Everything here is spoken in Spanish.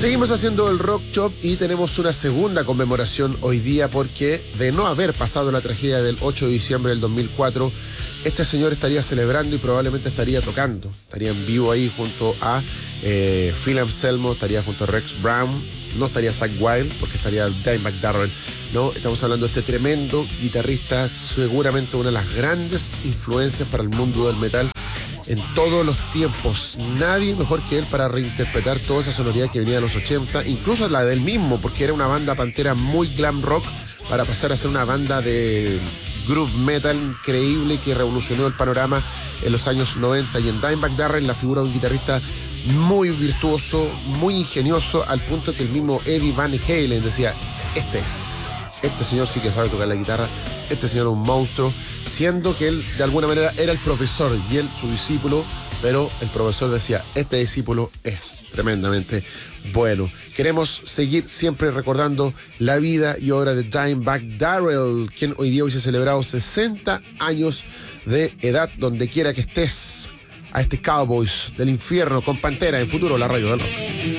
Seguimos haciendo el Rock Shop y tenemos una segunda conmemoración hoy día porque de no haber pasado la tragedia del 8 de diciembre del 2004, este señor estaría celebrando y probablemente estaría tocando. Estaría en vivo ahí junto a Phil Anselmo, estaría junto a Rex Brown, no estaría Zakk Wylde porque estaría Dimebag Darrell, ¿no? Estamos hablando de este tremendo guitarrista, seguramente una de las grandes influencias para el mundo del metal en todos los tiempos. Nadie mejor que él para reinterpretar toda esa sonoridad que venía de los 80, incluso la del mismo, porque era una banda pantera muy glam rock para pasar a ser una banda de groove metal increíble que revolucionó el panorama en los años 90. Y en Dimebag Darrell la figura de un guitarrista muy virtuoso, muy ingenioso, al punto que el mismo Eddie Van Halen decía: este señor sí que sabe tocar la guitarra, este señor es un monstruo, siendo que él de alguna manera era el profesor y él su discípulo, pero el profesor decía: este discípulo es tremendamente bueno. Queremos seguir siempre recordando la vida y obra de Dimebag Darrell, quien hoy día hubiese celebrado 60 años de edad, donde quiera que estés, a este Cowboys del infierno con Pantera en Futuro, la radio del rock.